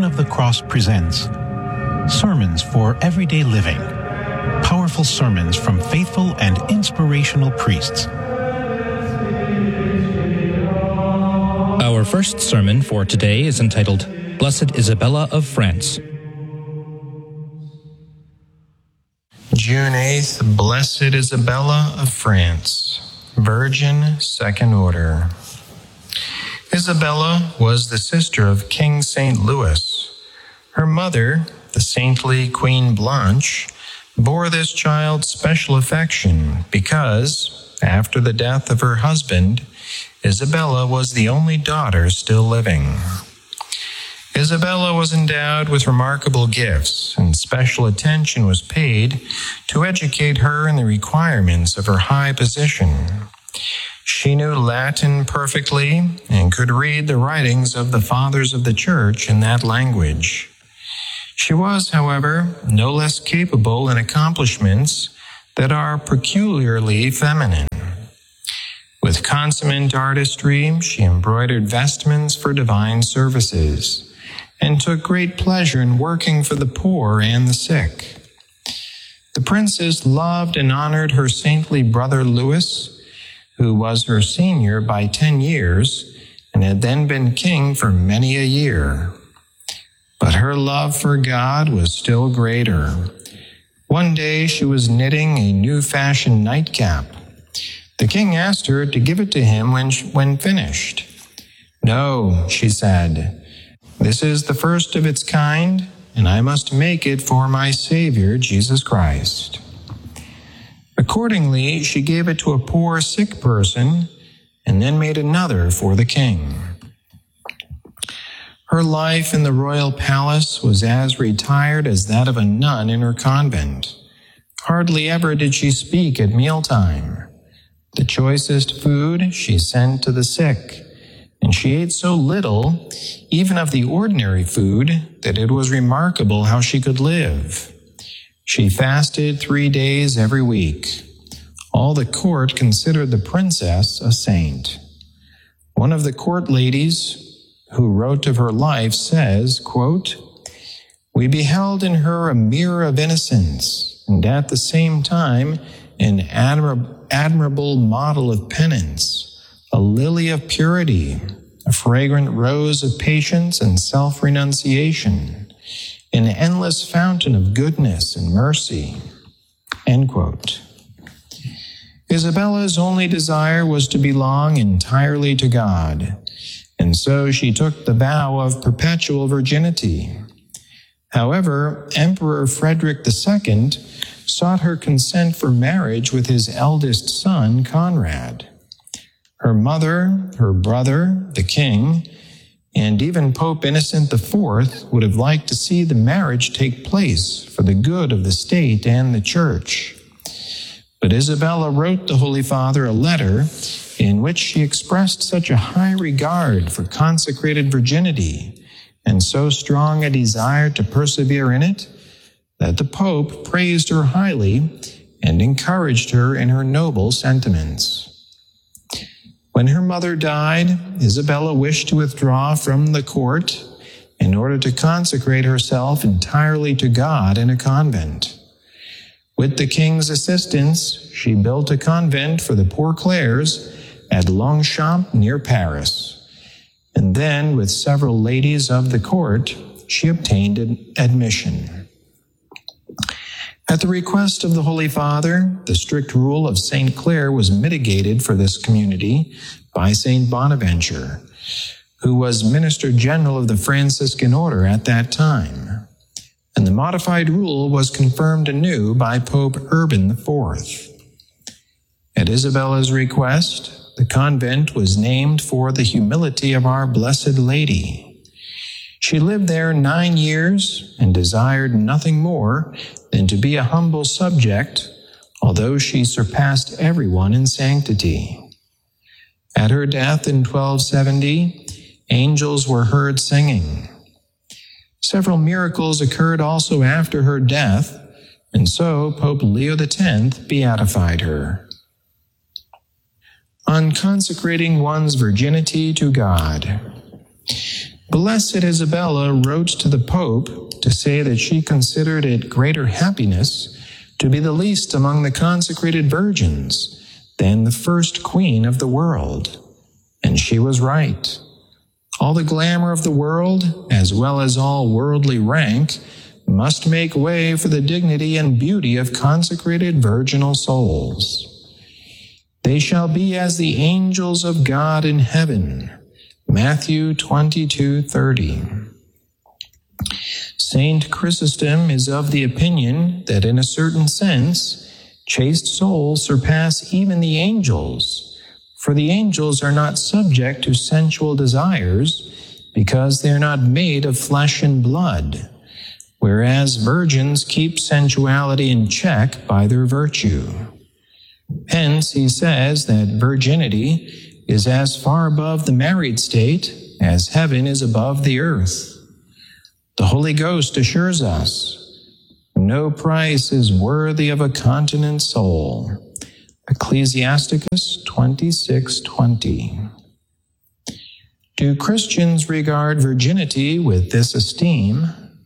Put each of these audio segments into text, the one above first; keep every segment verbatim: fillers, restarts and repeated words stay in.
of the Cross presents Sermons for Everyday Living. Powerful sermons from faithful and inspirational priests. Our first sermon for today is entitled, Blessed Isabella of France. June eighth, Blessed Isabella of France, Virgin, Second Order. Isabella was the sister of King Saint Louis. Her mother, the saintly Queen Blanche, bore this child special affection because, after the death of her husband, Isabella was the only daughter still living. Isabella was endowed with remarkable gifts, and special attention was paid to educate her in the requirements of her high position. She knew Latin perfectly and could read the writings of the fathers of the Church in that language. She was, however, no less capable in accomplishments that are peculiarly feminine. With consummate artistry, she embroidered vestments for divine services and took great pleasure in working for the poor and the sick. The princess loved and honored her saintly brother Louis, who was her senior by ten years and had then been king for many a year. But her love for God was still greater. One day she was knitting a new-fashioned nightcap. The king asked her to give it to him when, she, when finished. "No," she said, "this is the first of its kind, and I must make it for my Savior, Jesus Christ." Accordingly, she gave it to a poor sick person and then made another for the king. Her life in the royal palace was as retired as that of a nun in her convent. Hardly ever did she speak at mealtime. The choicest food she sent to the sick, and she ate so little, even of the ordinary food, that it was remarkable how she could live. She fasted three days every week. All the court considered the princess a saint. One of the court ladies, who wrote of her life, says, quote, "We beheld in her a mirror of innocence, and at the same time an admir- admirable model of penance, a lily of purity, a fragrant rose of patience and self-renunciation, an endless fountain of goodness and mercy." End quote. Isabella's only desire was to belong entirely to God, and so she took the vow of perpetual virginity. However, Emperor Frederick the Second sought her consent for marriage with his eldest son, Conrad. Her mother, her brother, the king, and even Pope Innocent the Fourth would have liked to see the marriage take place for the good of the state and the church. But Isabella wrote the Holy Father a letter in which she expressed such a high regard for consecrated virginity and so strong a desire to persevere in it that the Pope praised her highly and encouraged her in her noble sentiments. When her mother died, Isabella wished to withdraw from the court in order to consecrate herself entirely to God in a convent. With the king's assistance, she built a convent for the Poor Clares at Longchamp near Paris, and then, with several ladies of the court, she obtained admission. At the request of the Holy Father, the strict rule of Saint Clare was mitigated for this community by Saint Bonaventure, who was Minister General of the Franciscan Order at that time, and the modified rule was confirmed anew by Pope Urban the Fourth. At Isabella's request, the convent was named for the humility of Our Blessed Lady. She lived there nine years and desired nothing more than to be a humble subject, although she surpassed everyone in sanctity. At her death in twelve seventy, angels were heard singing. Several miracles occurred also after her death, and so Pope Leo the Tenth beatified her. On consecrating one's virginity to God. Blessed Isabella wrote to the Pope to say that she considered it greater happiness to be the least among the consecrated virgins than the first queen of the world. And she was right. All the glamour of the world, as well as all worldly rank, must make way for the dignity and beauty of consecrated virginal souls. They shall be as the angels of God in heaven. Matthew twenty-two thirty. Saint Chrysostom is of the opinion that in a certain sense, chaste souls surpass even the angels, for the angels are not subject to sensual desires because they are not made of flesh and blood, whereas virgins keep sensuality in check by their virtue. Hence, he says that virginity is as far above the married state as heaven is above the earth. The Holy Ghost assures us, no price is worthy of a continent soul. Ecclesiasticus twenty-six twenty. Do Christians regard virginity with this esteem?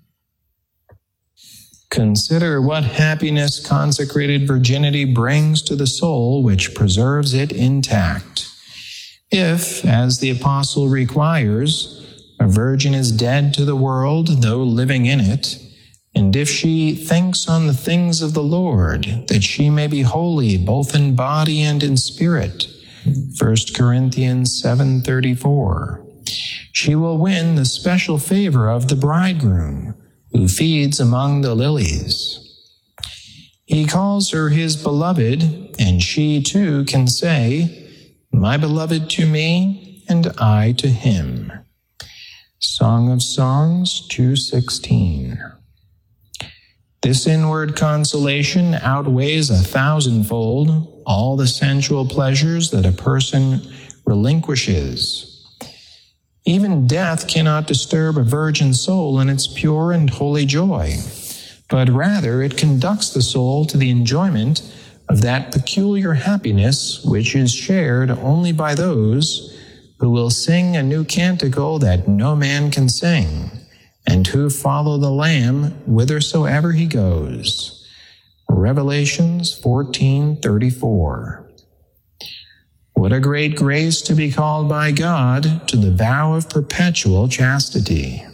Consider what happiness consecrated virginity brings to the soul, which preserves it intact. If, as the apostle requires, a virgin is dead to the world, though living in it, and if she thinks on the things of the Lord, that she may be holy both in body and in spirit, First Corinthians seven thirty-four, she will win the special favor of the bridegroom, who feeds among the lilies. He calls her his beloved, and she too can say, my beloved to me, and I to him. Song of Songs two sixteen. This inward consolation outweighs a thousandfold all the sensual pleasures that a person relinquishes. Even death cannot disturb a virgin soul in its pure and holy joy, but rather it conducts the soul to the enjoyment of that peculiar happiness which is shared only by those who will sing a new canticle that no man can sing, and who follow the Lamb whithersoever he goes. Revelations fourteen thirty-four. What a great grace to be called by God to the vow of perpetual chastity.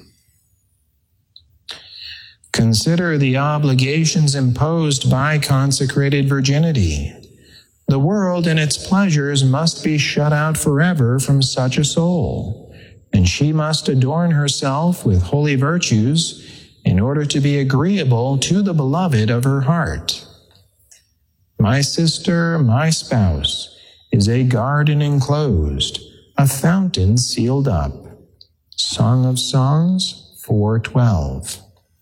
Consider the obligations imposed by consecrated virginity. The world and its pleasures must be shut out forever from such a soul, and she must adorn herself with holy virtues in order to be agreeable to the beloved of her heart. My sister, my spouse, is a garden enclosed, a fountain sealed up. Song of Songs four twelve.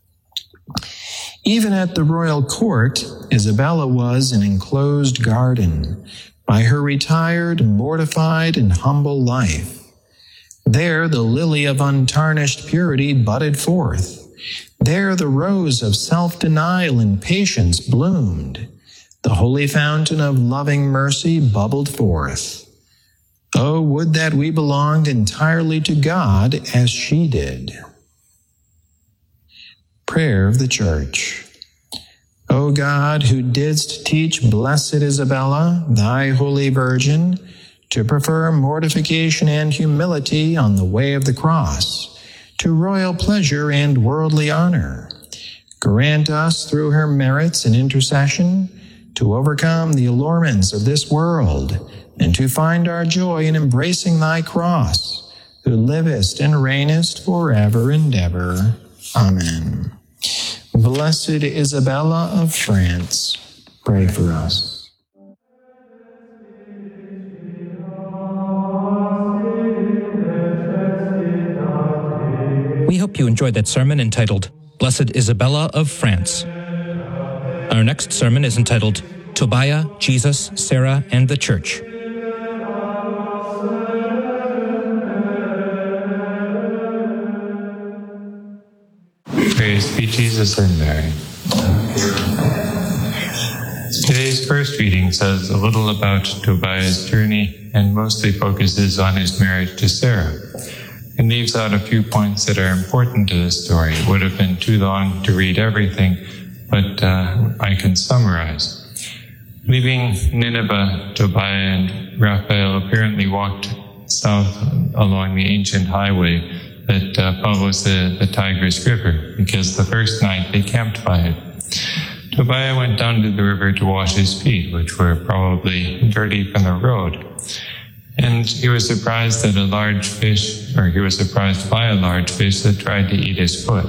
Even at the royal court, Isabella was an enclosed garden by her retired, mortified, and humble life. There the lily of untarnished purity budded forth. There the rose of self-denial and patience bloomed. The holy fountain of loving mercy bubbled forth. Oh, would that we belonged entirely to God as she did. Prayer of the Church. O God, who didst teach Blessed Isabella, thy holy Virgin, to prefer mortification and humility on the way of the cross, to royal pleasure and worldly honor, grant us through her merits and intercession to overcome the allurements of this world and to find our joy in embracing thy cross, who livest and reignest forever and ever. Amen. Blessed Isabella of France, pray for us. We hope you enjoyed that sermon entitled, Blessed Isabella of France. Our next sermon is entitled, Tobiah, Jesus, Sarah, and the Church. Praise be Jesus and Mary. Today's first reading says a little about Tobiah's journey and mostly focuses on his marriage to Sarah. It leaves out a few points that are important to the story. It would have been too long to read everything, but uh, I can summarize. Leaving Nineveh, Tobiah and Raphael apparently walked south along the ancient highway that uh, follows the, the Tigris River, because the first night they camped by it. Tobiah went down to the river to wash his feet, which were probably dirty from the road. And he was surprised that a large fish, or he was surprised by a large fish that tried to eat his foot.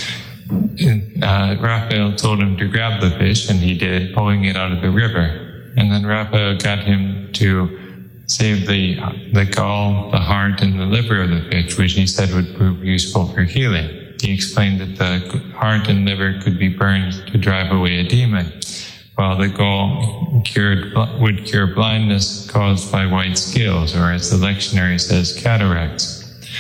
Uh, Raphael told him to grab the fish, and he did, pulling it out of the river. And then Raphael got him to save the the gall, the heart, and the liver of the fish, which he said would prove useful for healing. He explained that the heart and liver could be burned to drive away a demon, while the gall cured, would cure blindness caused by white scales, or as the lectionary says, cataracts.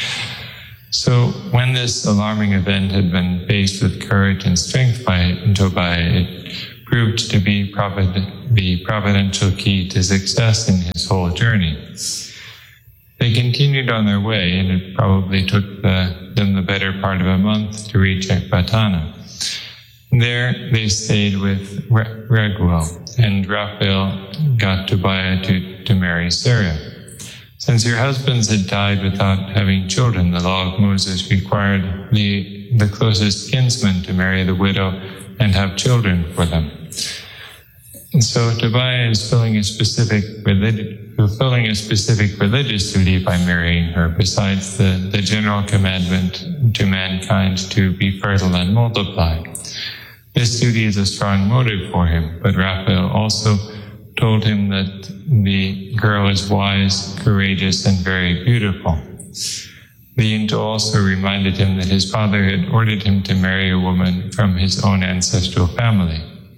So when this alarming event had been faced with courage and strength by Tobiah, it proved to be the providential key to success in his whole journey. They continued on their way, and it probably took the, them the better part of a month to reach Ecbatana. There they stayed with Raguel, and Raphael got Tobiah to, to marry Sarah. Since your husbands had died without having children, the law of Moses required the, the closest kinsman to marry the widow and have children for them. And so Tobiah is filling a specific religi- fulfilling a specific religious duty by marrying her, besides the, the general commandment to mankind to be fertile and multiply. This duty is a strong motive for him, but Raphael also told him that the girl is wise, courageous, and very beautiful. The angel also reminded him that his father had ordered him to marry a woman from his own ancestral family.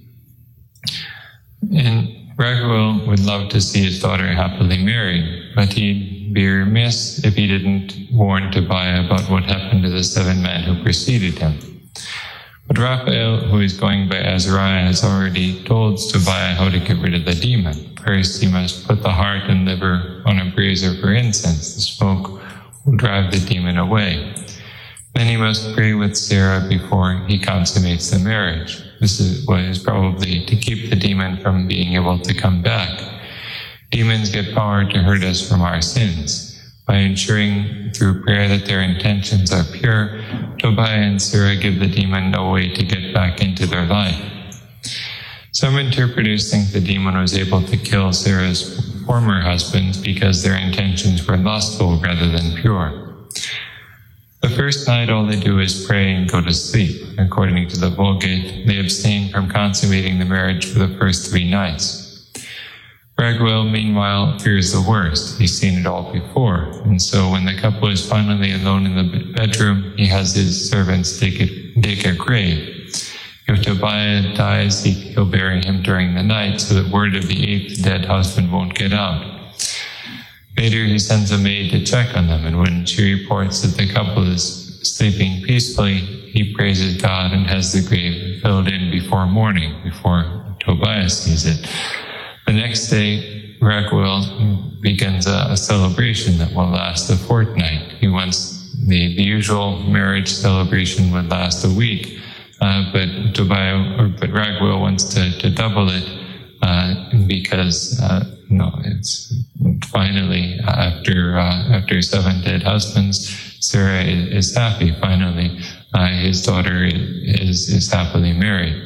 And Raguel would love to see his daughter happily married, but he'd be remiss if he didn't warn Tobiah about what happened to the seven men who preceded him. But Raphael, who is going by Azariah, has already told Tobiah how to get rid of the demon. First, he must put the heart and liver on a brazier for incense. The smoke will drive the demon away. Then he must pray with Sarah before he consummates the marriage. This is what is probably to keep the demon from being able to come back. Demons get power to hurt us from our sins. By ensuring through prayer that their intentions are pure, Tobiah and Sarah give the demon no way to get back into their life. Some interpreters think the demon was able to kill Sarah's former husbands because their intentions were lustful rather than pure. The first night all they do is pray and go to sleep. According to the Vulgate, they abstain from consummating the marriage for the first three nights. Raguel, meanwhile, fears the worst. He's seen it all before, and so when the couple is finally alone in the bedroom, he has his servants dig a, dig a grave. If Tobiah dies, he, he'll bury him during the night so that word of the eighth dead husband won't get out. Later, he sends a maid to check on them, and when she reports that the couple is sleeping peacefully, he praises God and has the grave filled in before morning, before Tobiah sees it. The next day, Raguel begins a, a celebration that will last a fortnight. He wants the, the usual marriage celebration would last a week, uh, but Tobiah, or, but Raguel wants to, to double it uh, because uh, no, it's finally after uh, after seven dead husbands, Sarah is, is happy. Finally, uh, his daughter is is happily married.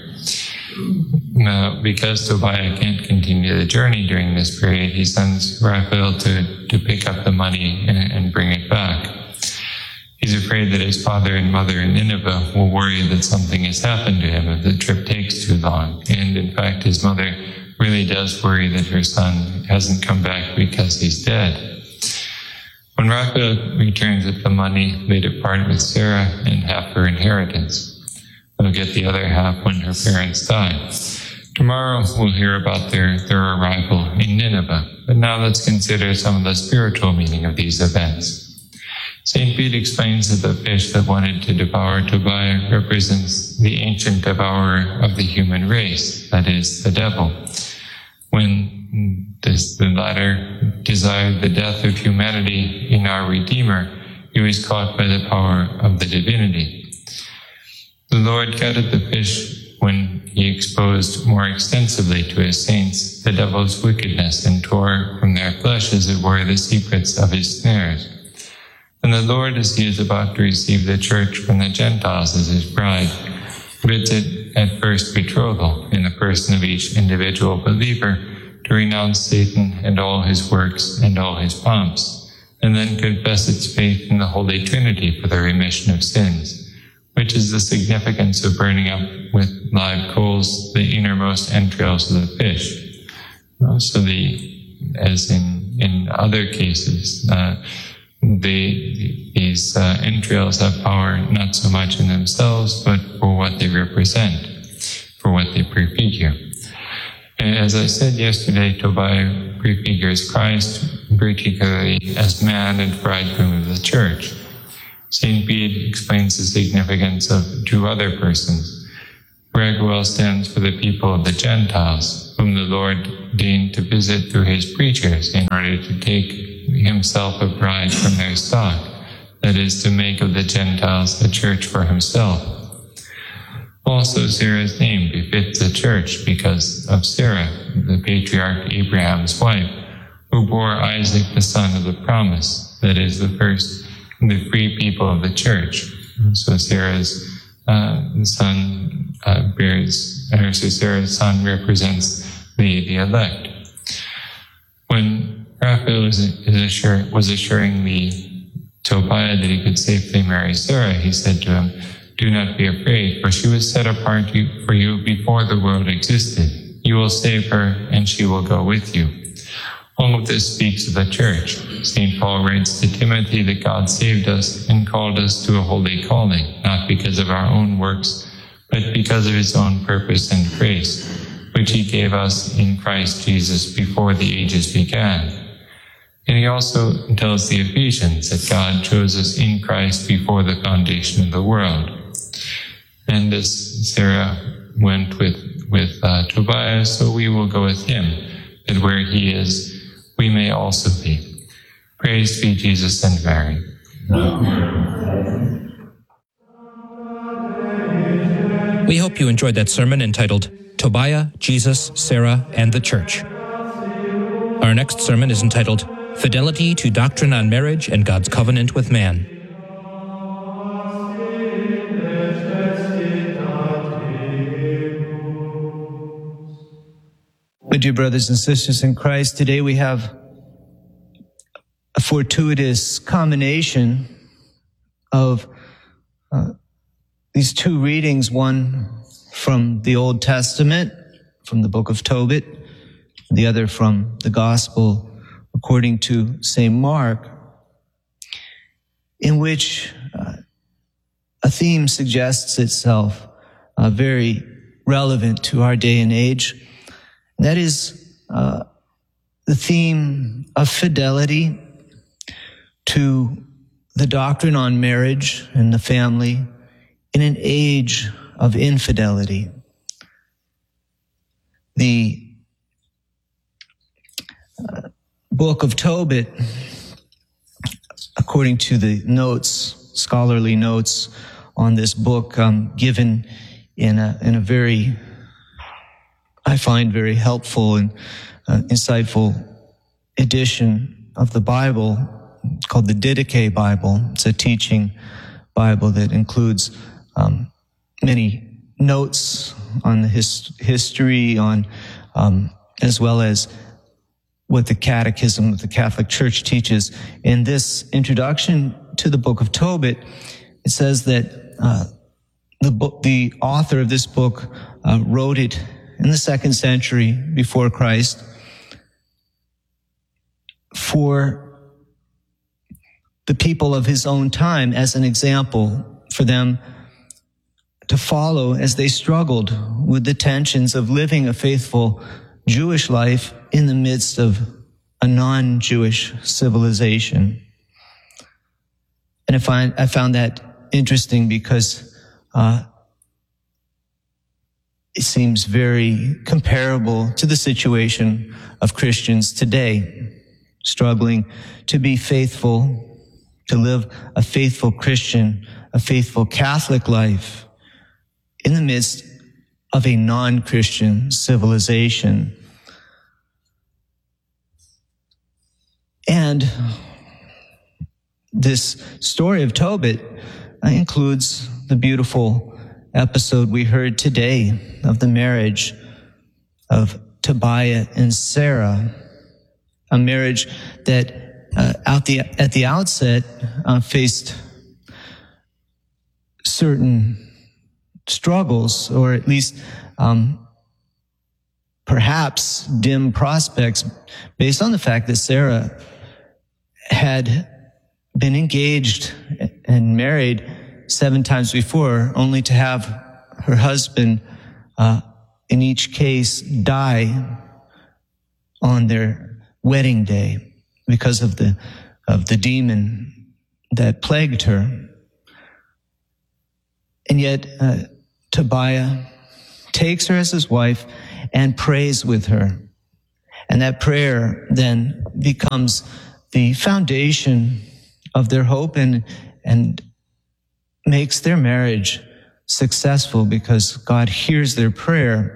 Now, because Tobiah can't continue the journey during this period, he sends Raphael to, to pick up the money and, and bring it back. He's afraid that his father and mother in Nineveh will worry that something has happened to him if the trip takes too long. And in fact, his mother really does worry that her son hasn't come back because he's dead. When Raphael returns with the money, they depart with Sarah and half her inheritance. They'll get the other half when her parents die. Tomorrow we'll hear about their, their arrival in Nineveh. But now let's consider some of the spiritual meaning of these events. Saint Bede explains that the fish that wanted to devour Tobiah represents the ancient devourer of the human race, that is, the devil. When this, the latter desired the death of humanity in our Redeemer, he he was caught by the power of the divinity. The Lord gutted the fish when he exposed more extensively to his saints the devil's wickedness and tore from their flesh, as it were, the secrets of his snares. And the Lord, as he is about to receive the church from the Gentiles as his bride, bids it at first betrothal in the person of each individual believer to renounce Satan and all his works and all his pomps, and then confess its faith in the Holy Trinity for the remission of sins, which is the significance of burning up with live coals the innermost entrails of the fish. So the, as in, in other cases, uh, They, these uh, entrails have power not so much in themselves, but for what they represent, for what they prefigure. And as I said yesterday, Tobiah prefigures Christ, particularly as man and bridegroom of the church. Saint Bede explains the significance of two other persons. Raguel stands for the people of the Gentiles, whom the Lord deigned to visit through his preachers in order to take himself a bride from their stock, that is, to make of the Gentiles a church for himself. Also, Sarah's name befits the church because of Sarah, the patriarch Abraham's wife, who bore Isaac, the son of the promise, that is, the first, the free people of the church. So Sarah's uh, son uh, bears, or so Sarah's son represents the, the elect. When Raphael was, assure, was assuring the Tobiah that he could safely marry Sarah, he said to him, "Do not be afraid, for she was set apart for you before the world existed. You will save her, and she will go with you." All of this speaks of the church. Saint Paul writes to Timothy that God saved us and called us to a holy calling, not because of our own works, but because of his own purpose and grace, which he gave us in Christ Jesus before the ages began. And he also tells the Ephesians that God chose us in Christ before the foundation of the world. And as Sarah went with, with uh, Tobiah, so we will go with him, that where he is, we may also be. Praise be Jesus and Mary. We hope you enjoyed that sermon entitled Tobiah, Jesus, Sarah, and the Church. Our next sermon is entitled Fidelity to Doctrine on Marriage and God's Covenant with Man. My dear brothers and sisters in Christ, today we have a fortuitous combination of uh, these two readings, one from the Old Testament, from the book of Tobit, the other from the Gospel according to Saint Mark, in which uh, a theme suggests itself uh, very relevant to our day and age. And that is uh, the theme of fidelity to the doctrine on marriage and the family in an age of infidelity. The uh, book of Tobit, according to the notes, scholarly notes on this book, um, given in a, in a very, I find very helpful and uh, insightful edition of the Bible called the Didache Bible. It's a teaching Bible that includes um, many notes on the his, history, on um, as well as what the Catechism of the Catholic Church teaches. In this introduction to the book of Tobit, it says that uh, the book, the author of this book uh, wrote it in the second century before Christ for the people of his own time as an example for them to follow as they struggled with the tensions of living a faithful Jewish life in the midst of a non-Jewish civilization. And I find, I found that interesting because uh, it seems very comparable to the situation of Christians today, struggling to be faithful to live a faithful Christian, a faithful Catholic life in the midst of a non-Christian civilization. And this story of Tobit includes the beautiful episode we heard today of the marriage of Tobiah and Sarah, a marriage that uh, out the, at the outset uh, faced certain struggles, or at least um, perhaps dim prospects, based on the fact that Sarah had been engaged and married seven times before, only to have her husband, uh, in each case, die on their wedding day because of the of the demon that plagued her. And yet, uh, Tobiah takes her as his wife and prays with her. And that prayer then becomes the foundation of their hope and, and makes their marriage successful because God hears their prayer.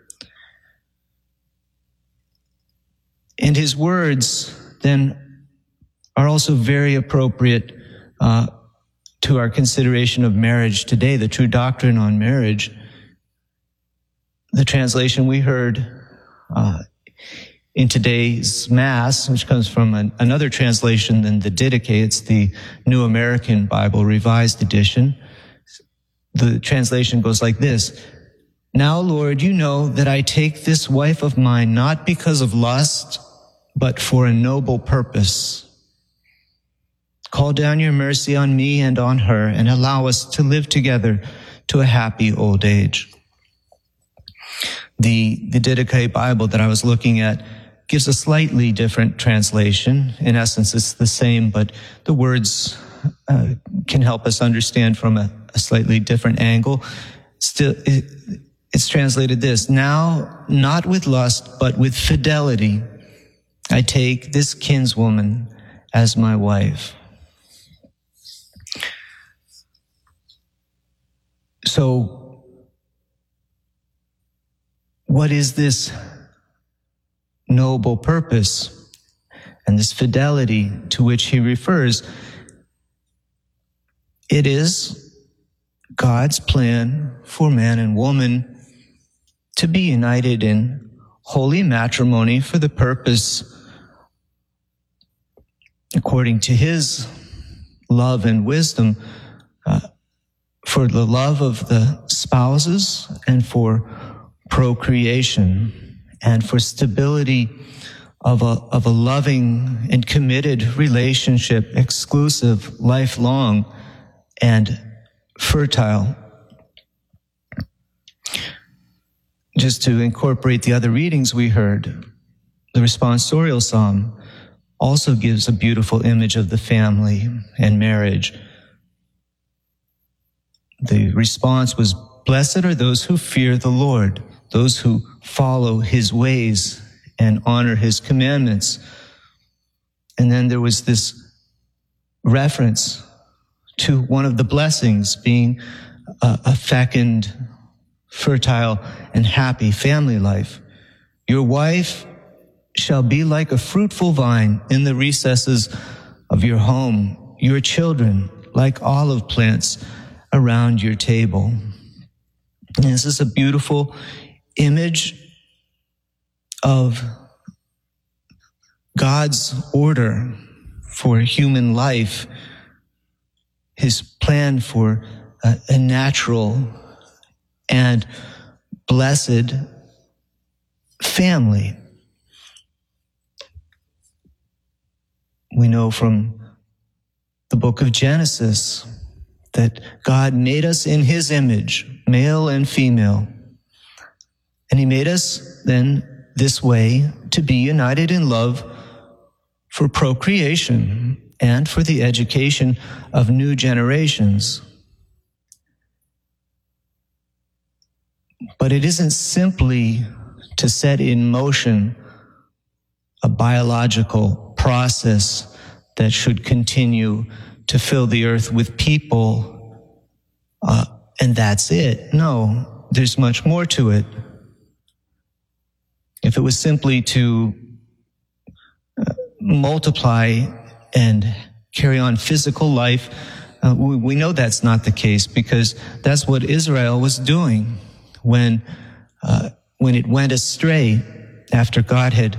And his words then are also very appropriate uh, to our consideration of marriage today, the true doctrine on marriage. The translation we heard uh, in today's Mass, which comes from an, another translation than the Didache, it's the New American Bible, Revised Edition. The translation goes like this: "Now, Lord, you know that I take this wife of mine not because of lust, but for a noble purpose. Call down your mercy on me and on her, and allow us to live together to a happy old age." The, the Didache Bible that I was looking at gives a slightly different translation. In essence, it's the same, but the words uh, can help us understand from a, a slightly different angle. Still, it, it's translated this: "Now, not with lust, but with fidelity, I take this kinswoman as my wife." So, what is this noble purpose and this fidelity to which he refers? It is God's plan for man and woman to be united in holy matrimony for the purpose, according to his love and wisdom, uh, for the love of the spouses and for procreation and for stability of a, of a loving and committed relationship, exclusive, lifelong, and fertile. Just to incorporate the other readings we heard, the responsorial psalm also gives a beautiful image of the family and marriage. The response was, "Blessed are those who fear the Lord, those who follow his ways and honor his commandments." And then there was this reference to one of the blessings being a, a fecund, fertile, and happy family life. "Your wife shall be like a fruitful vine in the recesses of your home, your children like olive plants around your table." And this is a beautiful image of God's order for human life, his plan for a, a natural and blessed family. We know from the book of Genesis that God made us in his image, male and female. And he made us then this way to be united in love for procreation and for the education of new generations. But it isn't simply to set in motion a biological process that should continue to fill the earth with people, uh, and that's it. No, there's much more to it. If it was simply to uh, multiply and carry on physical life, uh, we, we know that's not the case, because that's what Israel was doing when uh, when it went astray after God had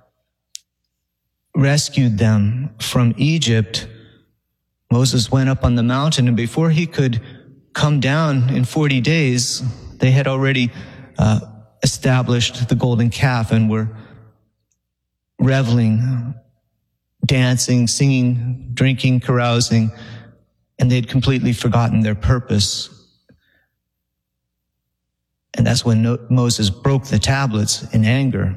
rescued them from Egypt. Moses went up on the mountain, and before he could come down in forty days, they had already uh, established the golden calf and were reveling, dancing, singing, drinking, carousing, and they'd completely forgotten their purpose. And that's when no- Moses broke the tablets in anger.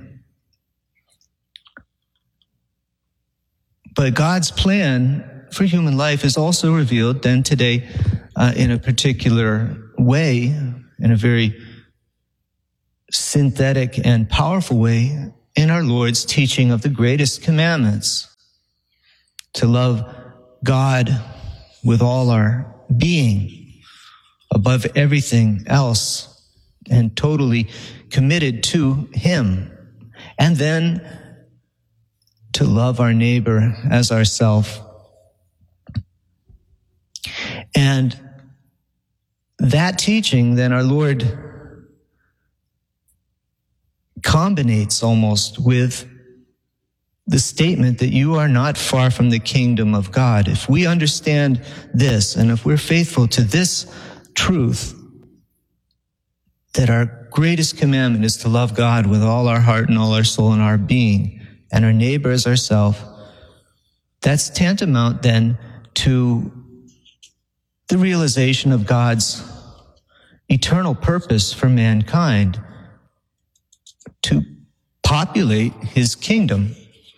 But God's plan for human life is also revealed then today uh, in a particular way, in a very synthetic and powerful way, in our Lord's teaching of the greatest commandments: to love God with all our being, above everything else, and totally committed to Him, and then to love our neighbor as ourself. And that teaching, then, our Lord combinates almost with the statement that you are not far from the kingdom of God. If we understand this, and if we're faithful to this truth, that our greatest commandment is to love God with all our heart and all our soul and our being, and our neighbor as ourselves, that's tantamount then to the realization of God's eternal purpose for mankind, to populate His kingdom.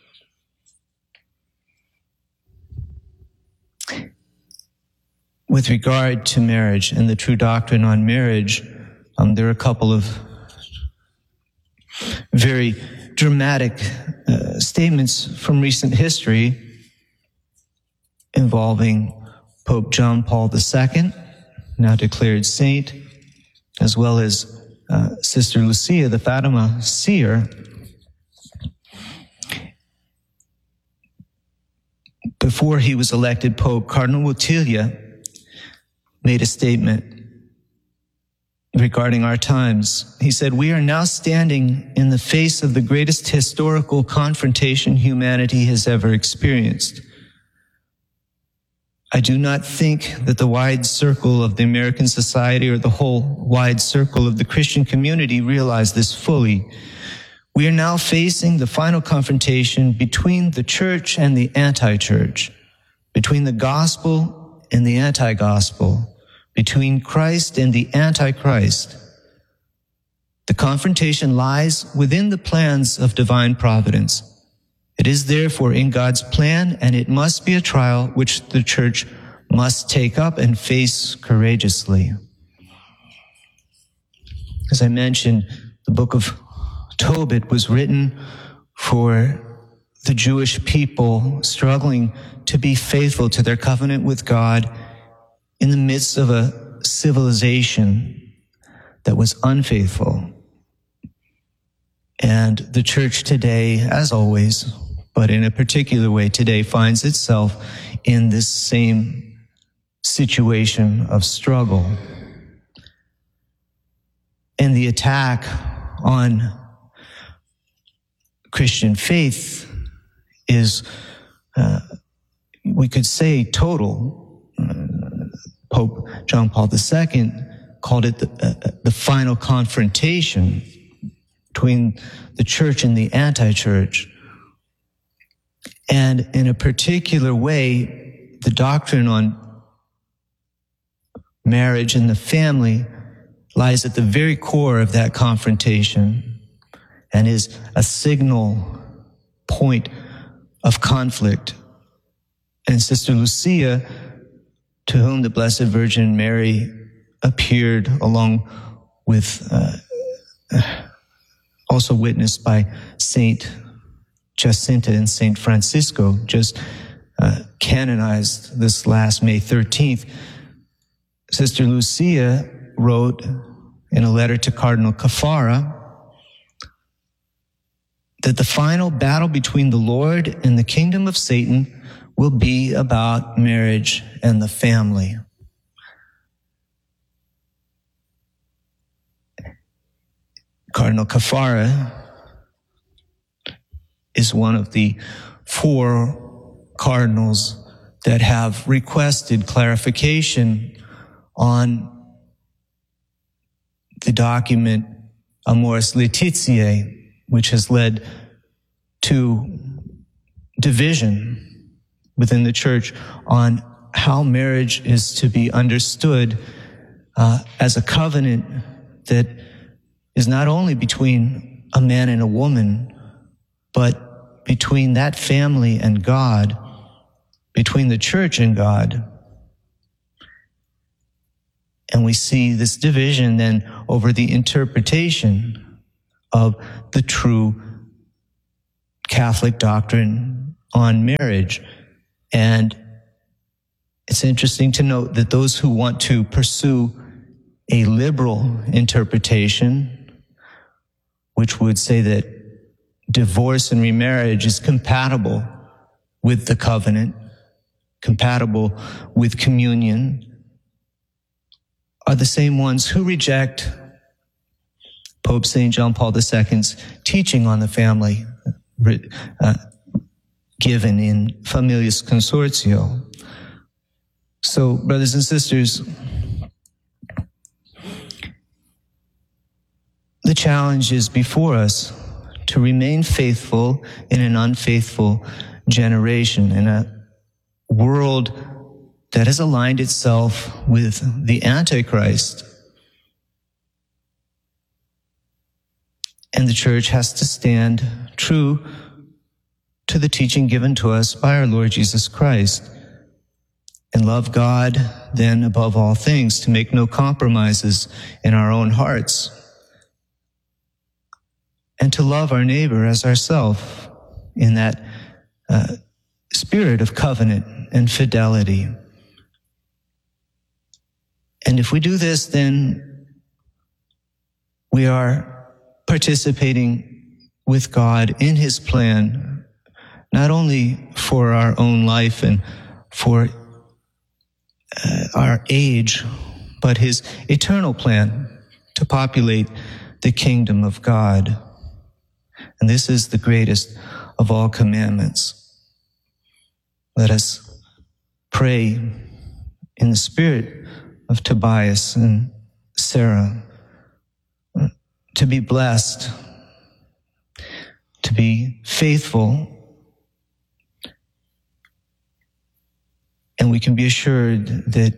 With regard to marriage and the true doctrine on marriage, um, there are a couple of very dramatic uh, statements from recent history involving Pope John Paul the Second, now declared saint, as well as uh, Sister Lucia, the Fatima seer. Before he was elected Pope, Cardinal Wojtyla made a statement regarding our times. He said, "We are now standing in the face of the greatest historical confrontation humanity has ever experienced. I do not think that the wide circle of the American society or the whole wide circle of the Christian community realize this fully. We are now facing the final confrontation between the church and the anti-church, between the gospel and the anti-gospel, between Christ and the antichrist. The confrontation lies within the plans of divine providence. It is therefore in God's plan, and it must be a trial which the church must take up and face courageously." As I mentioned, the book of Tobit was written for the Jewish people struggling to be faithful to their covenant with God in the midst of a civilization that was unfaithful. And the church today, as always, but in a particular way today, finds itself in this same situation of struggle. And the attack on Christian faith is, uh, we could say, total. Uh, Pope John Paul the Second called it the, uh, the final confrontation between the church and the anti-church. And in a particular way, the doctrine on marriage and the family lies at the very core of that confrontation and is a signal point of conflict. And Sister Lucia, to whom the Blessed Virgin Mary appeared along with, uh, also witnessed by Saint Jacinta and Saint Francisco, just uh, canonized this last May thirteenth, Sister Lucia wrote in a letter to Cardinal Caffarra that the final battle between the Lord and the kingdom of Satan will be about marriage and the family. Cardinal Caffarra is one of the four cardinals that have requested clarification on the document Amoris Laetitia, which has led to division within the church on how marriage is to be understood uh, as a covenant that is not only between a man and a woman, but between that family and God, between the church and God. And we see this division then over the interpretation of the true Catholic doctrine on marriage. And it's interesting to note that those who want to pursue a liberal interpretation, which would say that divorce and remarriage is compatible with the covenant, compatible with communion, are the same ones who reject Pope Saint John Paul the Second's teaching on the family uh, given in Familias Consortio. So, brothers and sisters, the challenge is before us to remain faithful in an unfaithful generation, in a world that has aligned itself with the Antichrist. And the church has to stand true to the teaching given to us by our Lord Jesus Christ and love God then above all things, to make no compromises in our own hearts, and to love our neighbor as ourselves in that uh, spirit of covenant and fidelity. And if we do this, then we are participating with God in his plan, not only for our own life and for uh, our age, but his eternal plan to populate the kingdom of God. And this is the greatest of all commandments. Let us pray in the spirit of Tobias and Sarah to be blessed, to be faithful, and we can be assured that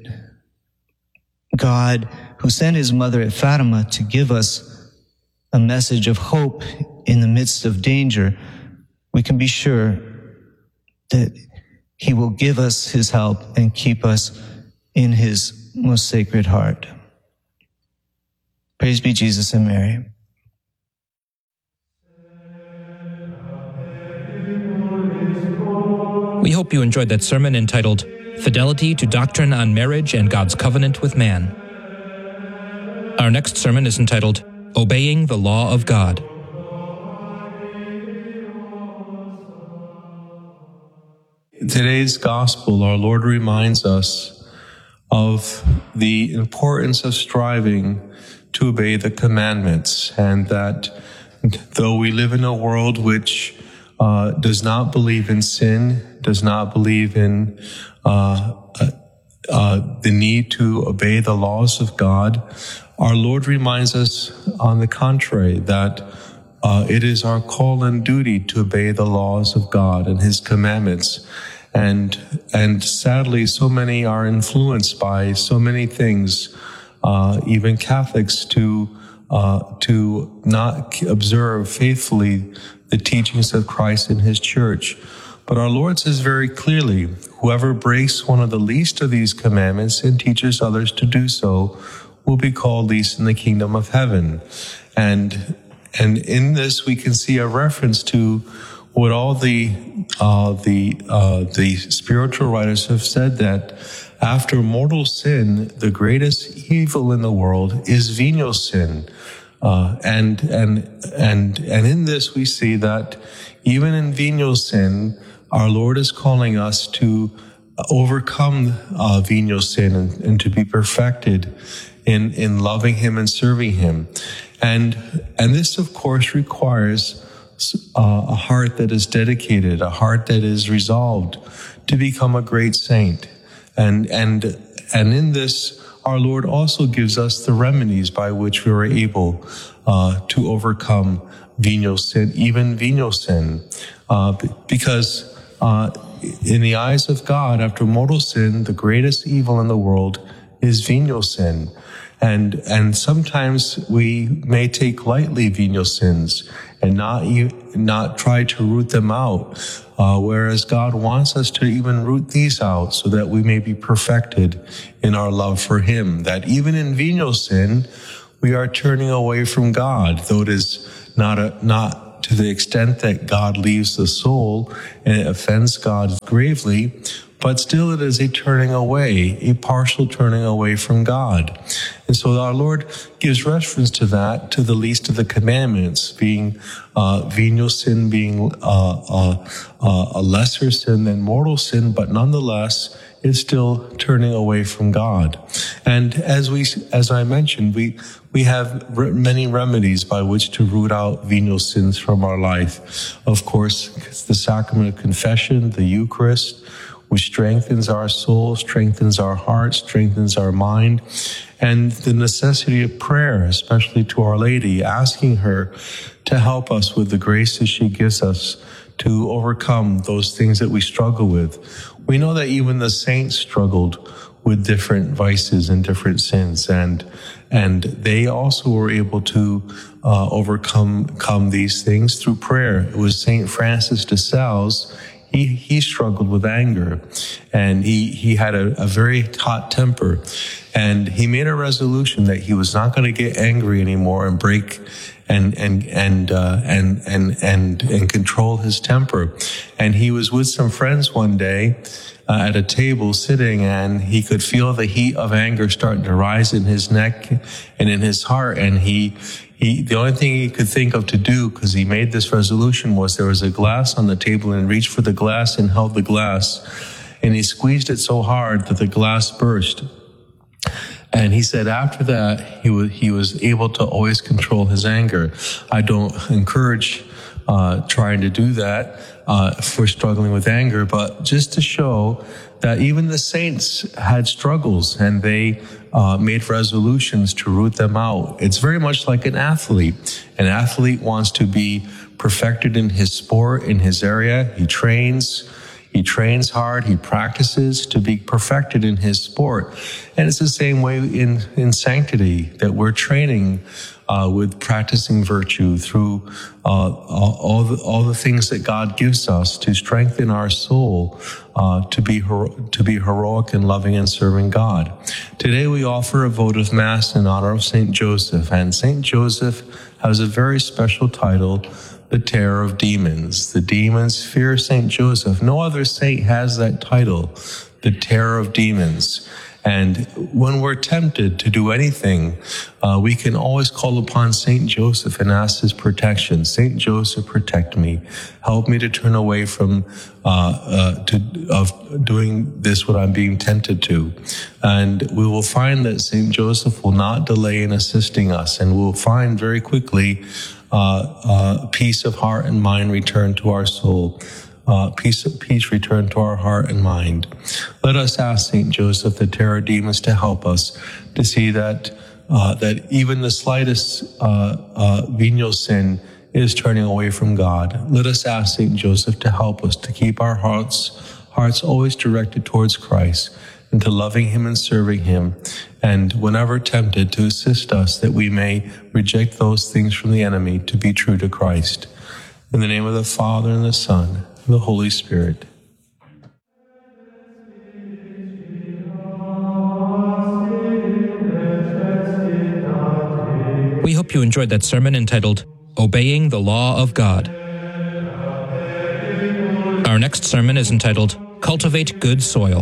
God, who sent his mother at Fatima to give us a message of hope in the midst of danger, we can be sure that he will give us his help and keep us in his most sacred heart. Praise be Jesus and Mary. We hope you enjoyed that sermon entitled Fidelity to Doctrine on Marriage and God's Covenant with Man. Our next sermon is entitled Obeying the Law of God. In today's gospel, our Lord reminds us of the importance of striving to obey the commandments, and that though we live in a world which uh, does not believe in sin, does not believe in uh, uh, the need to obey the laws of God, our Lord reminds us, on the contrary, that uh, it is our call and duty to obey the laws of God and his commandments. And and sadly, so many are influenced by so many things, uh, even Catholics, to uh, to not observe faithfully the teachings of Christ and his church. But our Lord says very clearly, whoever breaks one of the least of these commandments and teaches others to do so will be called least in the kingdom of heaven. And and in this we can see a reference to what all the uh, the uh, the spiritual writers have said, that after mortal sin, the greatest evil in the world is venial sin, uh, and and and and in this we see that even in venial sin, our Lord is calling us to overcome uh, venial sin and, and to be perfected in in loving Him and serving Him, and and this of course requires uh, a heart that is dedicated, a heart that is resolved to become a great saint, and and and in this our Lord also gives us the remedies by which we are able uh, to overcome venial sin, even venial sin, uh, because uh, in the eyes of God, after mortal sin, the greatest evil in the world is venial sin. And and sometimes we may take lightly venial sins and not not try to root them out, uh, whereas God wants us to even root these out so that we may be perfected in our love for Him. That even in venial sin, we are turning away from God, though it is not a, not to the extent that God leaves the soul and it offends God gravely, but still it is a turning away, a partial turning away from God. And so our Lord gives reference to that, to the least of the commandments, being uh, venial sin being uh, uh, uh, a lesser sin than mortal sin, but nonetheless is still turning away from God. And as we, as I mentioned, we we have re- many remedies by which to root out venial sins from our life. Of course, the sacrament of confession, the Eucharist, which strengthens our soul, strengthens our heart, strengthens our mind, and the necessity of prayer, especially to Our Lady, asking her to help us with the graces she gives us to overcome those things that we struggle with. We know that even the saints struggled with different vices and different sins, and and they also were able to uh, overcome come these things through prayer. It was Saint Francis de Sales. He he struggled with anger, and he he had a, a very hot temper, and he made a resolution that he was not going to get angry anymore and break and and and uh, and and and and control his temper. And he was with some friends one day uh, at a table sitting, and he could feel the heat of anger starting to rise in his neck and in his heart, and he. He, the only thing he could think of to do, because he made this resolution, was there was a glass on the table, and he reached for the glass and held the glass, and he squeezed it so hard that the glass burst. And he said after that, he was, he was able to always control his anger. I don't encourage uh, trying to do that uh, for struggling with anger, but just to show that even the saints had struggles, and they uh, made resolutions to root them out. It's very much like an athlete. An athlete wants to be perfected in his sport, in his area. He trains, he trains hard, he practices to be perfected in his sport. And it's the same way in, in sanctity, that we're training Uh, with practicing virtue through uh, all, all the all the things that God gives us to strengthen our soul, uh, to be hero- to be heroic and loving and serving God. Today we offer a votive Mass in honor of Saint Joseph, and Saint Joseph has a very special title, the terror of demons. The demons fear Saint Joseph. No other saint has that title, the terror of demons. And when we're tempted to do anything, uh, we can always call upon Saint Joseph and ask his protection. Saint Joseph, protect me. Help me to turn away from uh, uh, to, of doing this, what I'm being tempted to. And we will find that Saint Joseph will not delay in assisting us, and we'll find very quickly uh, uh, peace of heart and mind return to our soul. Uh, peace of peace return to our heart and mind. Let us ask Saint Joseph, the terror of demons, to help us to see that uh, that even the slightest uh, uh, venial sin is turning away from God. Let us ask Saint Joseph to help us to keep our hearts hearts always directed towards Christ, and to loving Him and serving Him, and whenever tempted, to assist us that we may reject those things from the enemy to be true to Christ. In the name of the Father and the Son, the Holy Spirit. We hope you enjoyed that sermon entitled, Obeying the Law of God. Our next sermon is entitled Cultivate Good Soil.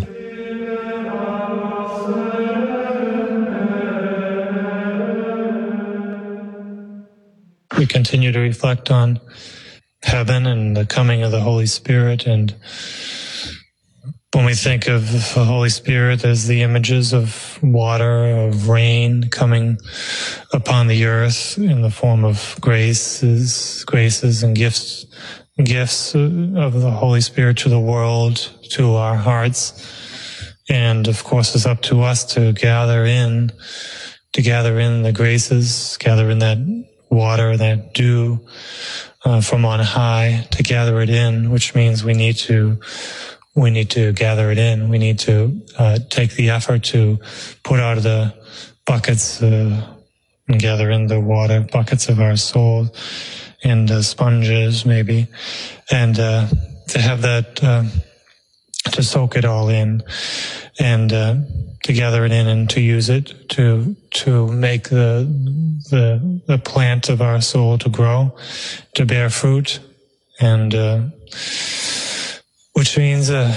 We continue to reflect on heaven and the coming of the Holy Spirit. And when we think of the Holy Spirit as the images of water, of rain coming upon the earth in the form of graces, graces and gifts, gifts of the Holy Spirit to the world, to our hearts. And of course, it's up to us to gather in, to gather in the graces, gather in that water, that dew uh, from on high, to gather it in, which means we need to we need to gather it in. We need to uh, take the effort to put out of the buckets uh, and gather in the water, buckets of our soul, and uh, sponges maybe, and uh, to have that, uh, to soak it all in, and uh, to gather it in and to use it to to make the the the plant of our soul to grow, to bear fruit, and uh, which means uh,